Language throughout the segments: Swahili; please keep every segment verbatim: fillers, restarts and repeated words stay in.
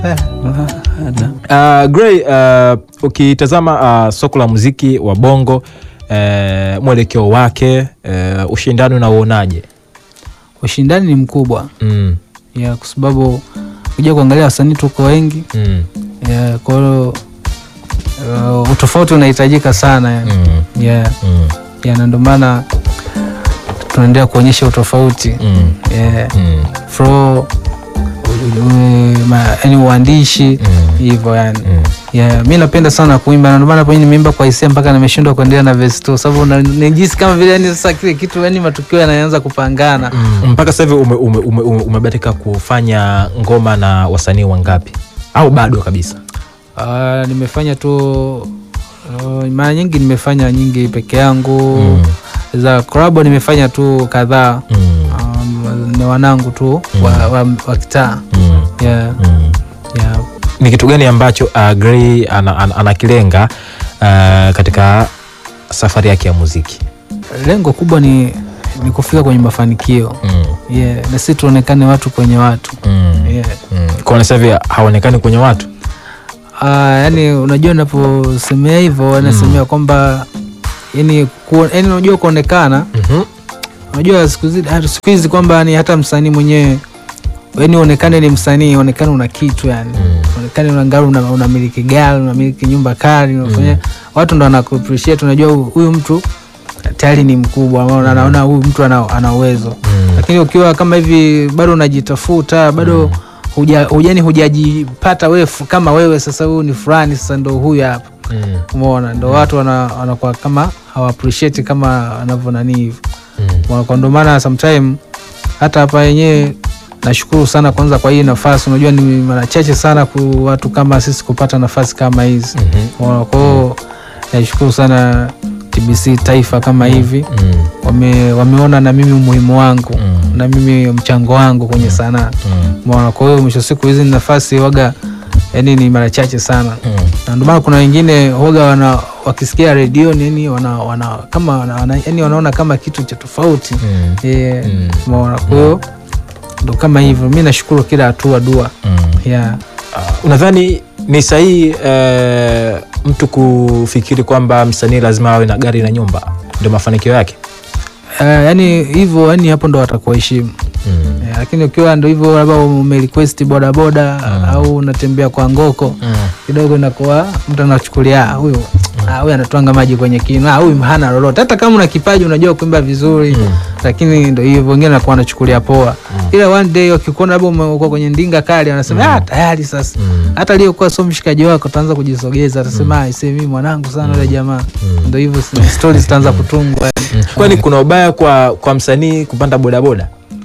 Uh, Gray, uh, ukitazama uh, soko la muziki wa Bongo, uh, mwelekeo wake, uh, ushindani unauonaje? Ushindani ni mkubwa. Mm. Yeah, kwa sababu ukija kuangalia wasanii tuko wengi. Mm. Yeah, kwa hiyo uh, utofauti unahitajika sana yani. Mm. Yeah. Mm. Yeah, na ndio maana tunaendelea kuonyesha utofauti. Mm. Yeah. Mm. Flow, yani uandishi hivyo mm. yani. Mm. Yeah, mimi napenda sana kuimba na ndio maana hapo nimeimba kwa hisia mpaka nimeshindwa kuendelea na verse tu, sababu najisikia kama vile yani sasa kile kitu yani matukio yanaanza kupangana. Mm. Mpaka sasa hivi umebahatika ume, ume, ume kufanya ngoma na wasanii wangapi au bado kabisa? Uh, nimefanya tu uh, mara nyingi nimefanya nyingi peke yangu. Mm. Za collab nimefanya tu kadhaa. Mm. Um, ni wanangu tu mm. wa, wa, wa kitaa. Mm. Yeah. Mm. Yeah. Ni kitu gani ambacho uh, Gray anakilenga ana uh, katika safari yake ya muziki? Lengo kubwa ni ni kufika kwenye mafanikio. Mm. Yeah, na sisi tuonekane watu kwenye watu. Mm. Yeah. Mm. Kwa sasa hivi haonekani kwenye watu? Ah, uh, yani unajua unaposemea hivyo wanasemea mm. kwamba yani ku, yani unajua kuonekana. Mhm. Unajua siku hizi siku hizi kwamba ni hata msanii mwenyewe yani onekane ni msanii, onekane una kitu yani. Mm. Onekane una ngari, una unamiliki gari, unamiliki nyumba kali, unafanya mm. watu ndo wana appreciate, unajua huyu mtu tayari ni mkubwa, anaona huyu mtu ana ana uwezo. Mm. Lakini ukiwa kama hivi bado unajitafuta, bado mm. huja hujani hujajipata wewe kama wewe sasa huyu ni fulani sasa ndo huyu hapa. Mm. Umeona ndo mm. watu wana wanakuwa kama hawa appreciate kama wanavyo nani hivi. Mm. Kwa ndo maana sometimes hata hapa yenyewe nashukuru sana kwanza kwa hii nafasi. Unajua ni mara chache sana kwa watu kama sisi kupata nafasi kama hizi. Mm-hmm. Kwa hiyo nashukuru sana T B C Taifa kama mm-hmm. hivi. Mm-hmm. Wame wameona na mimi umuhimu wangu, mm-hmm. na mimi mchango wangu kwenye sanaa. Mm-hmm. Kwa hiyo mwisho siku hizi nafasi waga yani ni mara chache sana. Mm-hmm. Na ndio maana kuna wengine waga wana wakisikia radio nini wana wana kama wana, yani wanaona kama kitu cha tofauti. Mm-hmm. Yeah. Mm-hmm. Kwa hiyo ndo kama hivyo, mimi nashukuru kila hatua dua. Mm. Yeah. Uh, unadhani ni sahihi uh, mtu kufikiri kwamba msanii lazima awe na gari na nyumba ndio mafanikio yake? Uh, yani hivyo yani hapo ndo watakuheshimu. Mm. Yeah, lakini ukiwa ndo hivyo labda umerequest boda boda mm. au unatembea kwa ngoko mm. kidogo inakuwa mtu anachukulia huyo mm. ah huyu anatwanga maji kwenye kinu, ah huyu hana lolote. Hata kama una kipaji unajua kuimba vizuri mm. lakini ndo hivyo wengine wanakuwa wanachukulia poa. Mm. Ila one day ukikuona labda umekuwa kwenye ndinga kali wanasema mm. ah tayari sasa. Mm. Hata aliyokuwa sio mshikaji wako ataanza kujisogeza, atasema mm. aisee mimi mwanangu sana yule mm. jamaa. Mm. Ndo hivyo stories zitaanza kutungwa. Mm. Kwani kuna ubaya kwa kwa msanii kupanda boda boda?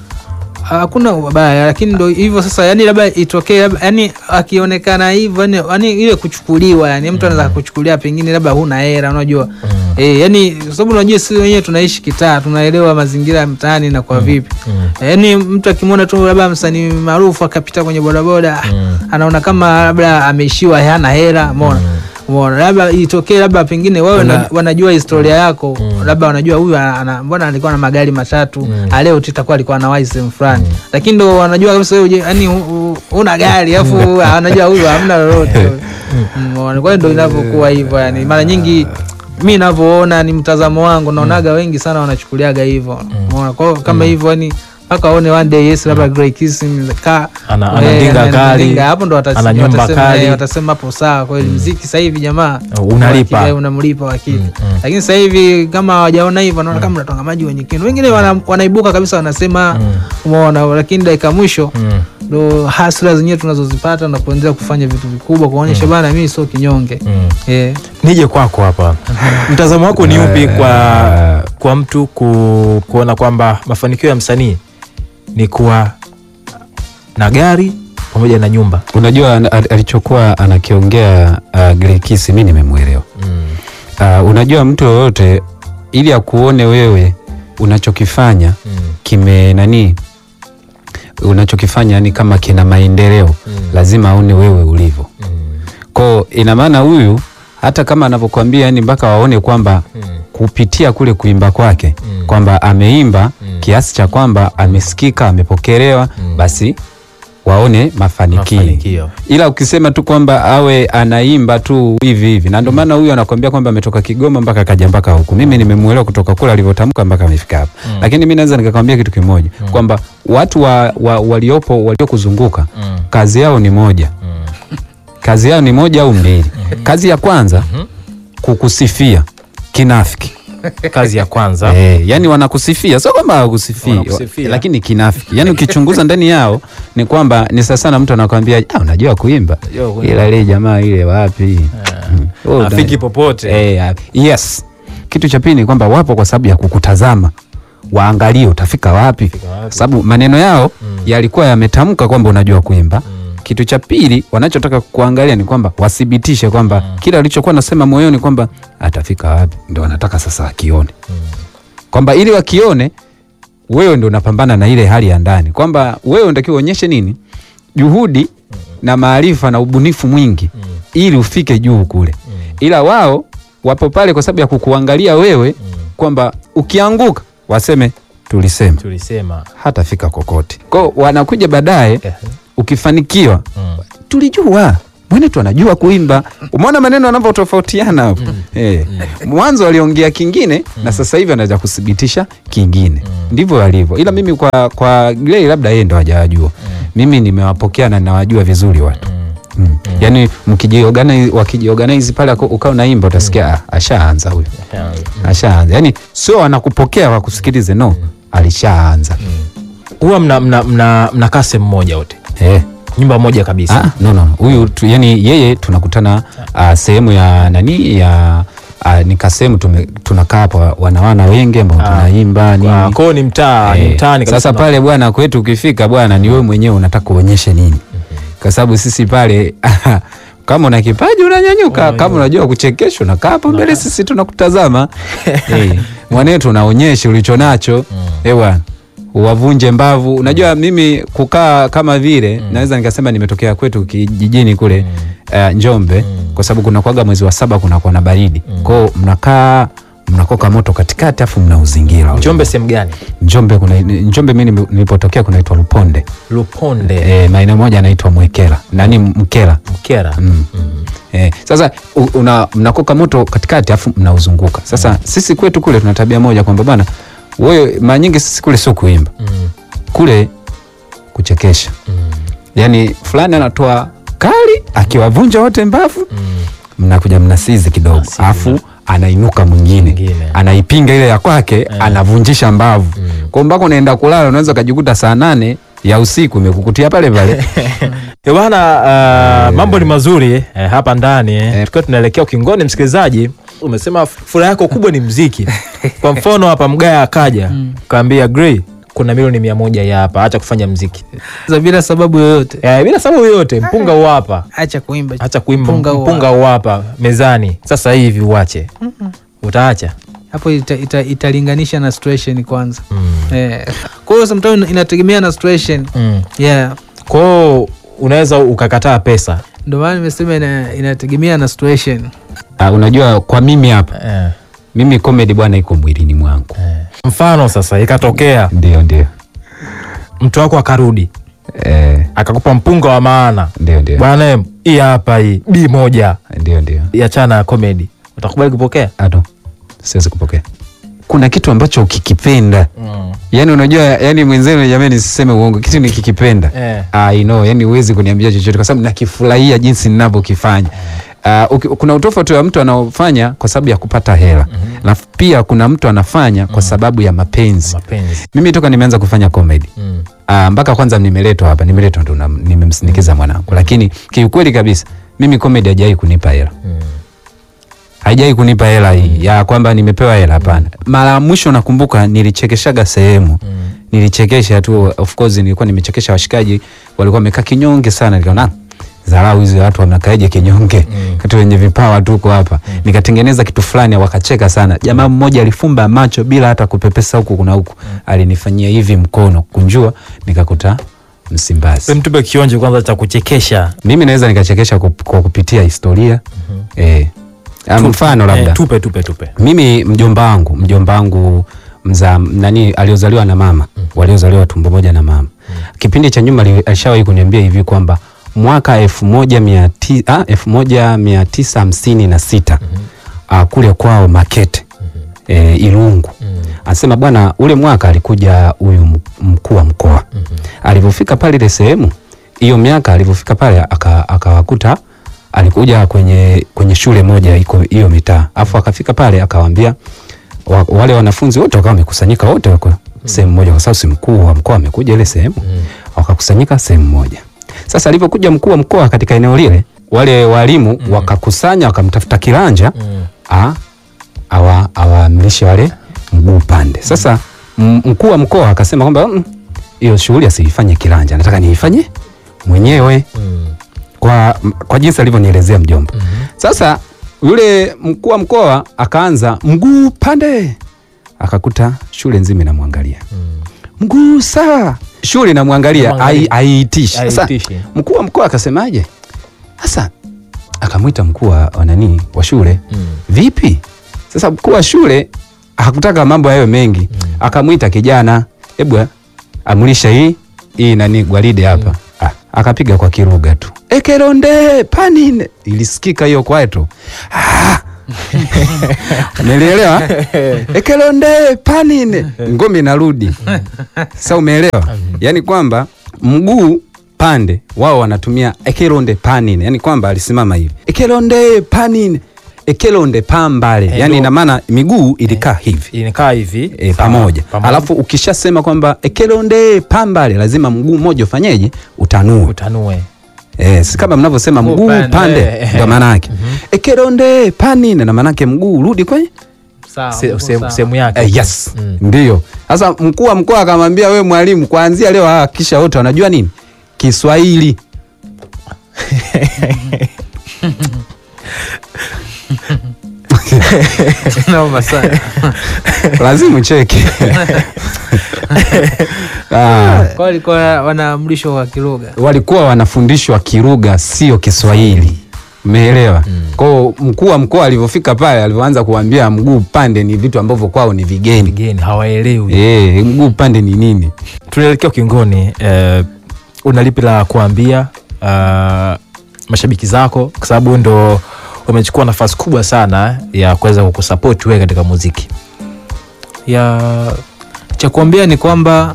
Hakuna ubaya, lakini ndo hivyo sasa yani labda itokee yani akionekana hivyo yani, yani ile kuchukuliwa yani mtu anaweza kuchukulia pengine labda huna hela unajua. Mm. Eh yani sababu unajua sisi wenyewe tunaishi kitaa, tunaelewa mazingira ya mtaani na kwa vipi. Mm. Yani mtu akimwona tu labda msanii maarufu akapita kwenye bodaboda mm. anaona kama labda ameishiwa hana hela, umeona. Mm. Umeona labda itokee labda pengine wao Una... wanajua historia yako. Mm. Labda wanajua huyu ana mbona alikuwa na magari matatu, mm. leo tutakuwa alikuwa na wise fulani. Mm. Lakini ndo wanajua kabisa wewe yani una gari afu anajua huyu hamna lolote. Umeona, kwa hiyo ndo inavyokuwa hivyo yani. Mara nyingi mimi ninavyoona ni mtazamo wangu naonaga wengi sana wanachukuliaga hivyo. Umeona, kwa kama hivyo yani mpaka waone one day yes labda Gray Kiss in the car ana anadinga gari hapo ndo watasema watasema hapo sawa. Kwa hiyo mm. muziki sasa hivi jamaa unalipa unamlipa wakati. Mm, mm. Lakini sasa hivi kama hawajaona hivyo wanaona mm. kama mnatonga maji wenye kinu, wengine wana, wanaibuka kabisa wanasema mm. umeona, lakini dakika mwisho ndo mm. hasira zenyewe tunazozipata na kuendelea kufanya vitu vikubwa kuonyesha mm. bana mimi sio kinyonge. Mm. Eh, nije kwako hapa. Mtazamo wako ni upi kwa kwa mtu ku, kuona kwamba mafanikio ya msanii ni kuwa na gari pamoja na nyumba? Unajua alichokuwa anakiongea uh, Gray Kiss mimi nimemuelewa. Mm. Uh, unajua mtu yoyote ili akuone wewe unachokifanya mm. kime nani unachokifanya yani kama kina maendeleo mm. lazima aone wewe ulivyo. Mm. Kwa ina maana huyu hata kama anavyokuambia yani mpaka waone kwamba mm. kupitia kule kuimba kwake mm. kwamba ameimba mm. kiasi cha kwamba amesikika, amepokelewa mm. basi waone mafanikio. Mafanikio. Ila ukisema tu kwamba awe anaimba tu hivi hivi, na ndio maana huyu anakuambia kwamba ametoka Kigoma mpaka kaja mpaka huku. Mimi nimemuelewa kutoka kule alivyotamka mpaka amefika hapa. Mm. Lakini mimi naweza nikakwambia kitu kimoja, mm. kwamba watu wa, wa, waliopo waliokuzunguka, mm. kazi yao ni moja. Mm. Kazi yao ni moja au mbili. Mm. Kazi ya kwanza, mm. kukusifia kinafiki. Kazi ya kwanza. Eh, yani wanakusifia, sio kwamba hawakusifii, lakini kinafiki. Yani ukichunguza ndani yao ni kwamba ni sasa sana mtu anakuambia, "Ah, unajua kuimba." Ila ile jamaa ile wapi? Oh, afiki popote. Eh, yes. Kitu cha pili ni kwamba wapo kwa sababu ya kukutazama. Waangalie utafika wapi. Sababu maneno yao mm. yalikuwa yametamka kwamba unajua kuimba. Mm. Kitu cha pili wanachotaka kuangalia ni kwamba wathibitishe kwamba mm. kila alichokuwa nasema moyoni kwamba atafika wapi, ndio wanataka sasa akione. Mm. Kwamba ili wakione wewe ndio unapambana na ile hali ya ndani, kwamba wewe unatakiwa uonyeshe nini? Juhudi mm. na maarifa na ubunifu mwingi mm. ili ufike juu kule. Mm. Ila wao wapo pale kwa sababu ya kukuangalia wewe mm. kwamba ukianguka waseme tulisema. Tulisema Hatafika kokote. Kwa wanakuja baadaye yeah. ukifanikiwa mm. tulijua mwenetu anajua kuimba. Umeona maneno yanavyotofautiana hapo. Mm. Eh. Mm. Mwanzo waliongea kingine mm. na sasa hivi anaanza kuthibitisha kingine. Mm. Ndivyo walivyo. Ila mimi kwa kwa Gray labda yeye ndo hajajua. Mm. Mimi nimewapokea na ninawajua vizuri watu. Mm. Mm. Mm. Yaani mkijiorganize wakijiorganize pale ukao naimba utasikia mm. ah, ashaanza huyo. Mm. Ashaanza. Yaani sio anakupokea wakusikilize, no. Mm. Alishaanza. Mm. Huwa mna mna mna, mna kase mmoja wote. Eh. Nyumba moja kabisa. Ah, no no. Huyu yani yeye tunakutana uh, sehemu ya nani ya uh, nikasema tunakaa hapa wanawana wengi ambao tunaimba nini. Kwa ni mtaa, eh, ni mtaani kabisa. Sasa pale bwana kwetu ukifika bwana ni wewe mwenyewe unataka uonyeshe nini. Mm-hmm. Kwa sababu sisi pale kama una kipaji unanyanyuka, oh, kama unajua kuchekesha unakaa hapo mbele sisi tunakutazama. Eh, mwanetu unaonyesha ulicho nacho. Mm. Eh bwana. Uwavunje mbavu. Unajua mimi kukaa kama vile mm. naweza nikasema nimetokea kwetu kijijini kule mm. uh, Njombe mm. kwa sababu kuna kuaga mwezi wa saba kuna kwa na baridi. Mm. Kwa mnakaa mnakoka moto katikati afu mnauzingira. Njombe sehemu gani? Njombe kuna Njombe mimi nilipotokea kunaitwa Luponde. Luponde. Eh, maeneo moja yanaitwa Mwekela. Nani Mkela? Mkela. Mm. Mm. Eh, sasa una mnakoka moto katikati afu mnauzunguka. Sasa mm. sisi kwetu kule tuna tabia moja kwamba bwana wewe mara nyingi sisi kule sio kuimba. Mm. Kule kuchekesha. Mm. Yaani fulani anatoa kali akiwavunja wote mbavu. Mm. Mnakuja mnasizi kidogo. Alafu anainuka mwingine. Anaipinga ile ya kwake, yeah. Anavunjisha mbavu. Mm. Kwa mpaka unaenda kulala unaweza kujikuta saa nane ya usiku imekukutia pale pale. Eh bwana, uh, yeah. Mambo ni mazuri eh, hapa ndani eh. Yeah. Tukiwa tunaelekea ukingoni, msikilizaji, umesema furaha yako kubwa ni muziki. Kwa mfano hapa Mgaya akaja mm. kaambia Gray kuna milioni mia moja ya hapa, acha kufanya muziki. Bila sababu yoyote. Eh, bila sababu yoyote, mpunga u hapa. Acha kuimba. Acha kuimba, mpunga, mpunga u hapa mezani. Sasa hivi uache. Mm -mm. Utaacha. Hapo ita, ita, italinganisha na situation kwanza. Mm. Eh. Kwa hiyo sometimes inategemea na situation. Mm. Yeah. Kwa hiyo unaweza ukakataa pesa. Ndio maana nimesema ina, inategemea na situation. Uh, unajua kwa mimi hapa. Eh. Mimi comedy bwana iko mwilini mwangu. Eh. Mfano sasa ikatokea. Ndio ndio. Mtu wako akarudi. Eh. Akakupa mpunga wa maana. Ndio ndio. Bwana hii hapa hii B moja. Ndio ndio. Iachana na comedy. Utakubali kupokea? Ado. Siwezi kupokea. Kuna kitu ambacho ukikipenda. Mm. Yaani unajua yani mwenzenu jamani siseme uongo, kitu nikikipenda. Eh. I know, yani huwezi kuniambia chochote kwa sababu nakifurahia jinsi ninavyokifanya. Uh, kuna utofauti wa mtu anaofanya kwa sababu ya kupata hela. Mm-hmm. Na pia kuna mtu anafanya kwa sababu ya mapenzi. Mapenzi. Mimi toka nimeanza kufanya comedy. Mm. Uh, mpaka kwanza nimeletwa hapa, nimeletwa ndo nimemsindikiza mwanangu. Mm. Lakini kiukweli kabisa mimi comedy haijai kunipa hela. Mm. Haijai kunipa hela hii mm. ya kwamba nimepewa hela, hapana. Mm. Mara mwisho nakumbuka nilichekeshaga sehemu. Mm. Nilichekesha tu, of course nilikuwa nimechekesha washikaji walikuwa wamekaa kinyonge sana, nikaona dharau hizo watu wanakaeje kinyonge. Mm. Kati wenye vipawa tuko hapa. Mm. Nikatengeneza kitu fulani wakacheka sana. Jamaa mmoja alifumba macho bila hata kupepesa huku kuna huku. Mm. Alinifanyia hivi mkono kunjua nikakuta Msimbazi. Mtupe kionjo kwanza cha kuchekesha. Mimi naweza nikachekesha kwa kupitia historia. Mm-hmm. Eh. Mfano labda. Eh, tupe tupe tupe. Mimi mjomba wangu, mjomba wangu mza nani aliozaliwa na mama, waliozaliwa tumbo moja na mama. Kipindi cha nyuma alishawahi kuniambia hivi kwamba mwaka elfu moja mia tisa hamsini na sita uh, kule kwao Makete e, Ilungu. Anasema bwana, ule mwaka alikuja huyu mkuu wa mkoa. Alipofika pale ile sehemu hiyo miaka, alipofika pale akawakuta aka alikuja kwenye kwenye shule moja iko hiyo mitaa. Afu akafika pale akawaambia wa, wale wanafunzi wote wakawa wamekusanyika wote wako sehemu moja, kwa sababu si mkuu wa mkoa amekuja ile sehemu. Wakakusanyika sehemu moja. Sasa alipokuja mkuu wa mkoa katika eneo lile, wale walimu mm. wakakusanya wakamtafuta kiranja mm. a awa awamlishe wale mguu pande. Sasa mkuu wa mkoa akasema kwamba hiyo mm, shughuli asiifanye kiranja, nataka niifanye mwenyewe mm. kwa kwa jinsi alivyonielezea mjomba. Mm -hmm. Sasa yule mkuu wa mkoa akaanza mguu pande, akakuta shule nzima inamwangalia. Mm. Mguu saa shule inamwangalia haiitishi. Sasa mkuu wa mkoa akasemaje? Sasa akamwita mkuu wa nani wa shule. Mm. Vipi? Sasa mkuu wa shule hakutaka mambo hayo mengi. Mm. Akamwita kijana, hebu amlisha hii hii nani gwaride hapa. Mm. Ah, akapiga kwa Kiruga tu. Ekeronde panine, ilisikika hiyo kwetu. Ah. Umeelewa? Ekelonde panine, ngome inarudi. Sasa umeelewa? Yaani kwamba mguu pande wao wanatumia ekelonde panine, yaani kwamba alisimama hivi. Ekelonde panine, ekelonde pambale. Hey, yaani ina maana miguu ilikaa hivi. Ilikaa hivi e, pamoja. pamoja. Alafu ukishasema kwamba ekelonde pambale, lazima mguu mmoja ufanyeje? Utanue. Utanue. Eh, si kama mnavyosema mguu pande, pande ndio maana yake. Mm -hmm. Ekelonde panine na maana yake mguu rudi kwenye sawa sehemu yake. Eh, yes. Mm. Ndio. Sasa mkuu wa mkoa akamwambia, wewe mwalimu, kuanzia leo hakikisha wote wanajua nini? Kiswahili. Naomba sana. Lazima cheki. Ah, kwa walikuwa wanaamrishwa kwa Kiruga. Walikuwa wanafundishwa Kiruga, sio Kiswahili. Umeelewa? Mm. Kwa mkuu wa mkoa alivyofika pale, alivyoanza kuambia mguu pande ni vitu ambavyo kwao ni vigeni. Vigeni hawaelewi. Eh, mguu pande ni nini? Tunaelekea ukingoni. Eh, unalipi la kuambia uh, mashabiki zako, kwa sababu ndo wamechukua nafasi kubwa sana ya kuweza kukusupport wewe katika muziki? Ya cha kuambia ni kwamba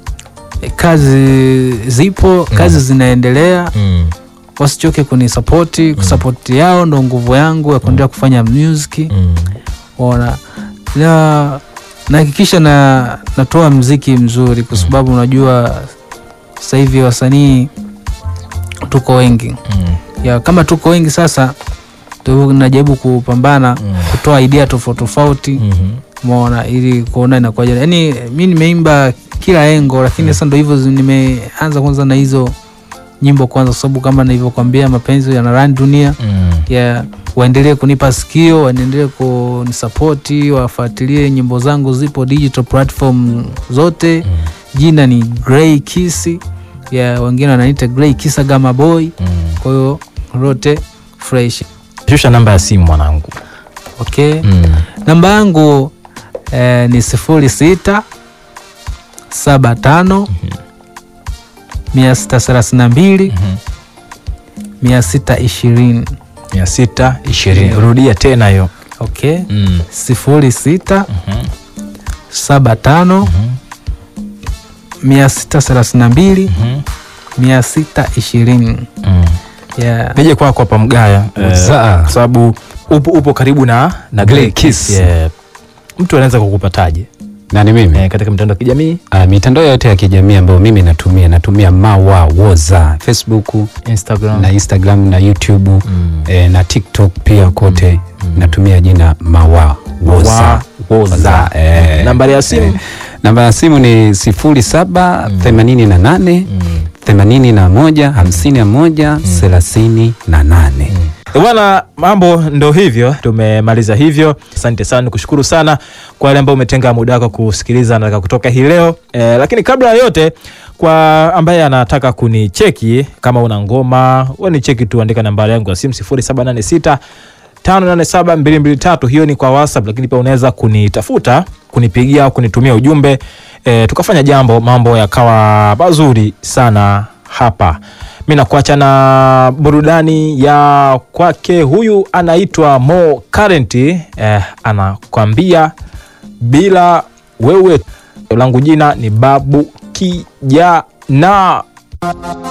kazi zipo, kazi mm. zinaendelea. Mm. Wasichoke kunisapoti, kusapoti mm. yao ndo nguvu yangu ya kuendelea kufanya music. Mm. Ona na nahakikisha na natoa muziki mzuri, kwa sababu unajua sasa hivi wasanii tuko wengi. Mm. Ya kama tuko wengi sasa tunajaribu kupambana mm. kutoa idea tofauti tofauti. Mm-hmm. Umeona, ili kuona inakuwa, yaani mimi nimeimba kila engo, lakini sasa mm. ndio hivyo nimeanza kwanza na hizo nyimbo kwanza, sababu kama nilivyokuambia mapenzi yana run dunia. Mm. Ya waendelee kunipa sikio, waendelee kunisupport, wafuatilie nyimbo zangu, zipo digital platform zote. Mm. Jina ni Gray Kiss. Ya wengine wananiita Gray Kiss Gama Boy. Mm. Kwa hiyo rote fresh. Shusha namba ya simu mwanangu. Okay. Mm. Namba yangu eh, ni sifuri sita saba tano mia sita thelathini na mbili mia sita ishirini mia sita ishirini. Rudia tena hiyo. Okay. Mm. sifuri sita saba tano mia sita thelathini na mbili mia sita ishirini. Mm. Yeah. Nije kwako hapa Mgaya, kwa uh, sababu upo, upo karibu na na Gray Kiss. Yeah. Mtu anaweza kukupataje? Nani mimi? Eh, katika mitandao ya kijamii? Ah, mitandao yote ya kijamii ambayo mimi natumia, natumia Mawa Woza, Facebook, Instagram na Instagram na YouTube. Mm. Eh, na TikTok pia kote. Mm. Natumia jina Mawa Woza. Woza. Eh, nambari ya simu? Eh, namba ya simu ni sifuri saba themanini na nane themanini na moja hamsini na moja thelathini na nane. Bwana, mambo ndo hivyo, tumemaliza hivyo. Asante sana, kushukuru sana kwa wale ambao umetenga muda wako kusikiliza na kutoka hii leo. E, lakini kabla ya yote, kwa ambaye anataka kunicheki, kama una ngoma, wewe ni cheki tu, andika nambari yangu ya simu sifuri saba nane sita tano nane saba mbili mbili tatu. Hiyo ni kwa WhatsApp, lakini pia unaweza kunitafuta, kunipigia au kunitumia ujumbe e, tukafanya jambo, mambo yakawa mazuri sana hapa. Mimi nakuacha na burudani ya kwake, huyu anaitwa Mo Current eh, anakwambia bila wewe. Langu jina ni Babu Kijana.